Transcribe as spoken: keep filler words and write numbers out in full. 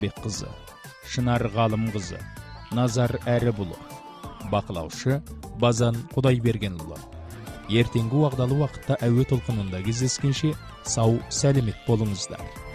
бек қызы, Шынар ғалым қызы, Назар Әрібұлы, бақылаушы Базан Құдайбергенұлы. Ертеңгі уағдалы уақытта әуе толқынында кездескенше сау сәлемет болыңыздар.